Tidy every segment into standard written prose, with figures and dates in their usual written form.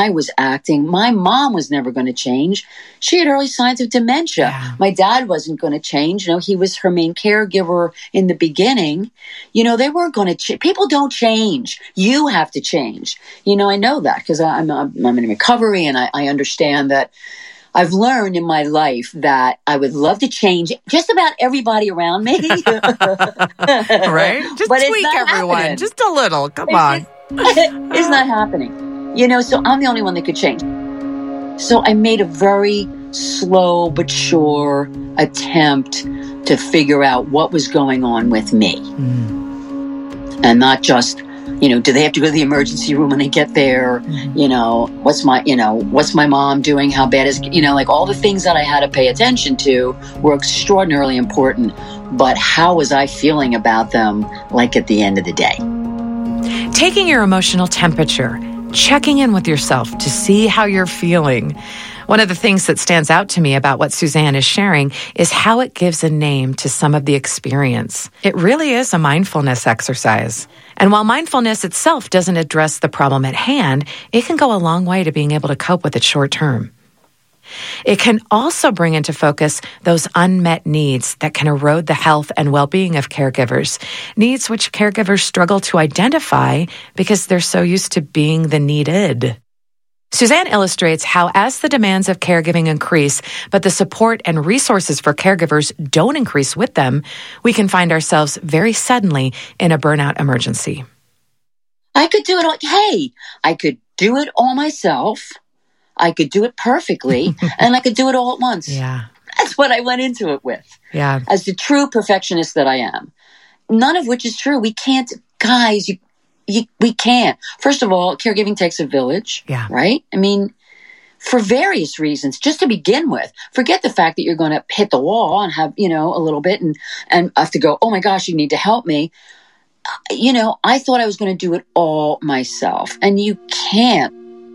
I was acting. My mom was never going to change. She had early signs of dementia. Yeah. My dad wasn't going to change. He was her main caregiver in the beginning. They weren't going to people don't change. You have to change. I know that because I'm in recovery, and I understand that. I've learned in my life that I would love to change just about everybody around me. Right? Just but tweak everyone. Happening. Just a little. Come on. It's not happening. So I'm the only one that could change. So I made a very slow but sure attempt to figure out what was going on with me. And not just, do they have to go to the emergency room when they get there? What's my mom doing? How bad is, all the things that I had to pay attention to were extraordinarily important. But how was I feeling about them, at the end of the day? Taking your emotional temperature, checking in with yourself to see how you're feeling. One of the things that stands out to me about what Suzanne is sharing is how it gives a name to some of the experience. It really is a mindfulness exercise. And while mindfulness itself doesn't address the problem at hand, it can go a long way to being able to cope with it short term. It can also bring into focus those unmet needs that can erode the health and well-being of caregivers, needs which caregivers struggle to identify because they're so used to being the needed. Suzanne illustrates how as the demands of caregiving increase, but the support and resources for caregivers don't increase with them, we can find ourselves very suddenly in a burnout emergency. I could do it all. Hey, I could do it all myself. I could do it perfectly, and I could do it all at once. Yeah. That's what I went into it with. Yeah. As the true perfectionist that I am. None of which is true. We can't, guys, we can't. First of all, caregiving takes a village, right? For various reasons, just to begin with. Forget the fact that you're going to hit the wall and have, a little bit and have to go, oh my gosh, you need to help me. I thought I was going to do it all myself, and you can't.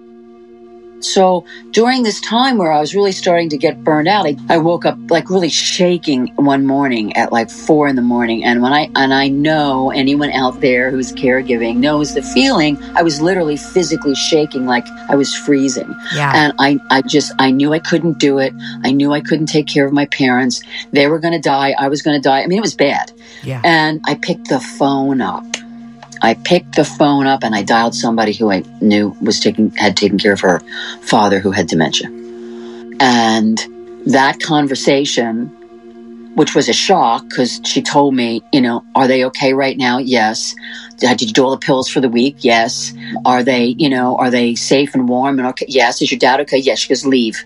So during this time where I was really starting to get burned out, I woke up really shaking one morning at 4 a.m. And I know anyone out there who's caregiving knows the feeling. I was literally physically shaking like I was freezing. Yeah. And I knew I couldn't do it. I knew I couldn't take care of my parents. They were going to die. I was going to die. It was bad. Yeah. And I picked the phone up. And I dialed somebody who I knew had taken care of her father who had dementia. And that conversation, which was a shock because she told me, are they okay right now? Yes. Did you do all the pills for the week? Yes. Are they safe and warm and okay? Yes. Is your dad okay? Yes. She goes, leave.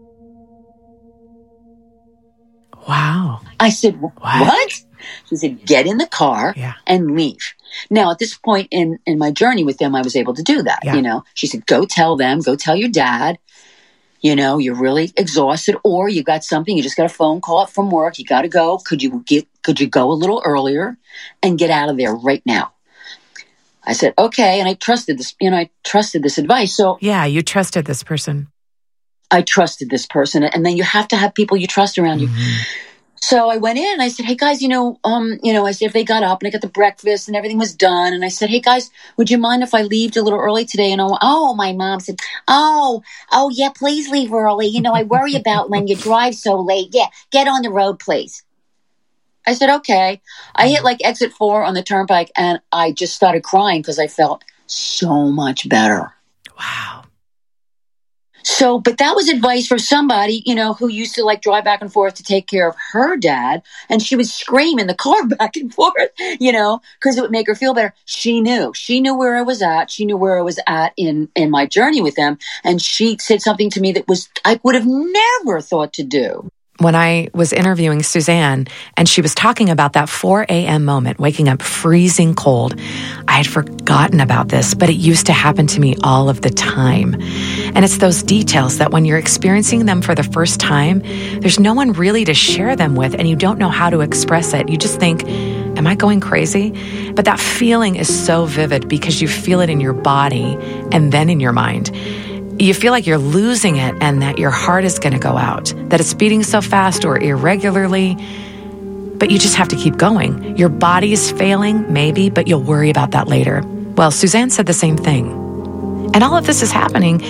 Wow. I said, what? She said, get in the car and leave. Now, at this point in my journey with them, I was able to do that. She said, go tell your dad, you're really exhausted, or you got something, you just got a phone call from work, you got to go. Could you go a little earlier and get out of there right now? I said, okay. And I trusted this advice. So yeah, you trusted this person. I trusted this person. And then you have to have people you trust around you. So I went in and I said, hey guys, I said if they got up and I got the breakfast and everything was done. And I said, hey guys, would you mind if I leave a little early today? And my mom said, oh yeah, please leave early. I worry about when you drive so late. Yeah, get on the road, please. I said, okay. I hit exit 4 on the turnpike and I just started crying because I felt so much better. Wow. So, but that was advice from somebody, who used to drive back and forth to take care of her dad. And she would scream in the car back and forth, because it would make her feel better. She knew where I was at. She knew where I was at in my journey with them. And she said something to me that I would have never thought to do. When I was interviewing Suzanne and she was talking about that 4 a.m. moment, waking up freezing cold, I had forgotten about this, but it used to happen to me all of the time. And it's those details that when you're experiencing them for the first time, there's no one really to share them with and you don't know how to express it. You just think, am I going crazy? But that feeling is so vivid because you feel it in your body and then in your mind. You feel like you're losing it and that your heart is going to go out, that it's beating so fast or irregularly, but you just have to keep going. Your body is failing, maybe, but you'll worry about that later. Well, Suzanne said the same thing. And all of this is happening